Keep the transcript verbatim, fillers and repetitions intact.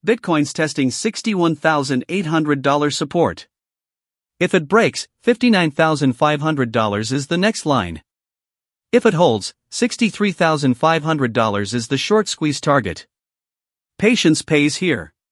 Bitcoin's testing sixty-one thousand eight hundred dollars support. If it breaks, fifty-nine thousand five hundred dollars is the next line. If it holds, sixty-three thousand five hundred dollars is the short squeeze target. Patience pays here.